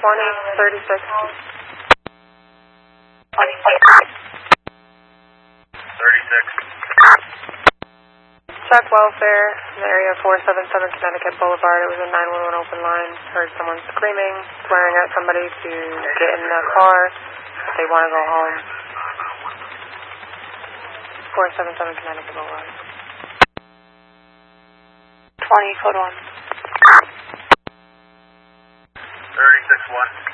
36. 36. Check welfare in the area of 477 Connecticut Boulevard. It was a 911 open line. Heard someone screaming, swearing at somebody to get in the car if they want to go home. 477 Connecticut Boulevard. 20, code 1. 36-1.